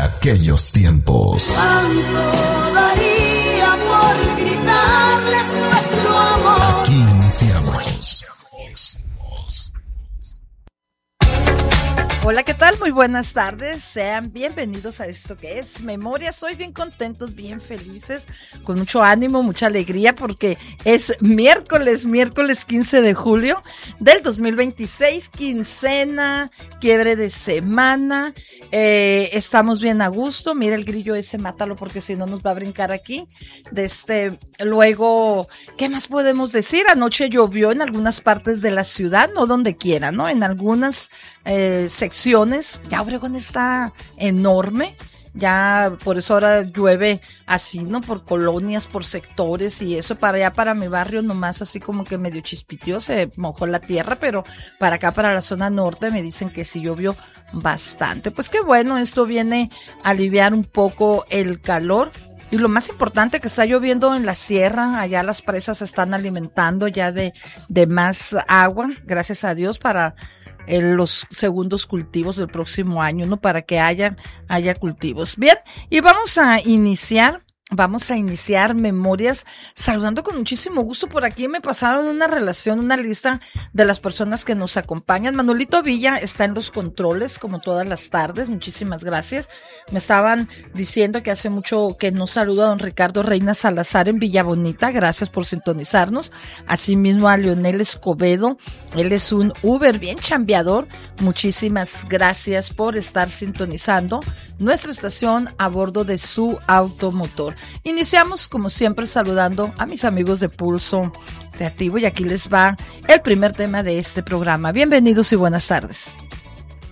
aquellos tiempos. ¿Cuánto daría por gritarles nuestro amor? Aquí iniciamos. Hola, ¿qué tal? Muy buenas tardes. Sean bienvenidos a esto que es Memorias. Hoy bien contentos, bien felices, con mucho ánimo, mucha alegría, porque es miércoles 15 de julio del 2026, quincena, quiebre de semana. Estamos bien a gusto. Mira el grillo ese, mátalo porque si no nos va a brincar aquí. Luego, ¿qué más podemos decir? Anoche llovió en algunas partes de la ciudad, no donde quiera, ¿no? En algunas secciones. Ya Obregón está enorme, ya por eso ahora llueve así, ¿no? Por colonias, por sectores y eso. Para allá, para mi barrio, nomás así como que medio chispiteó, se mojó la tierra, pero para acá, para la zona norte, me dicen que sí llovió bastante. Pues qué bueno, esto viene a aliviar un poco el calor. Y lo más importante, que está lloviendo en la sierra, allá las presas se están alimentando ya de más agua, gracias a Dios, para los segundos cultivos del próximo año, ¿no? Para que haya cultivos. Bien, y vamos a iniciar Memorias saludando con muchísimo gusto. Por aquí me pasaron una lista de las personas que nos acompañan. Manuelito Villa está en los controles, como todas las tardes. Muchísimas gracias. Me estaban diciendo que hace mucho que no saluda a don Ricardo Reina Salazar en Villa Bonita. Gracias por sintonizarnos. Asimismo a Leonel Escobedo. Él es un Uber bien chambeador. Muchísimas gracias por estar sintonizando nuestra estación a bordo de su automotor. Iniciamos como siempre saludando a mis amigos de Pulso Creativo y aquí les va el primer tema de este programa. Bienvenidos y buenas tardes.